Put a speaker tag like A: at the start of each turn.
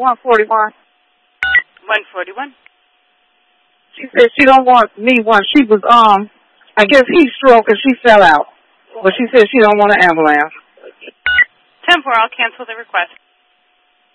A: 141.
B: 141.
A: She said she don't want me one. She was, I guess heat stroke and she fell out. But she said she don't want an ambulance.
B: 10-4, I'll cancel the request.